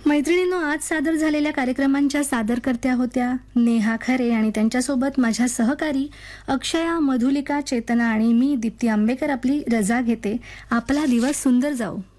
मैत्रिणींनो, आज सादर झालेल्या कार्यक्रमांच्या सादरकर्त्या होत्या नेहा खरे आणि त्यांच्यासोबत माझ्या सहकारी अक्षया, मधुलिका, चेतना आणि मी दीप्ती आंबेकर आपली रजा घेते. आपला दिवस सुंदर जाऊ.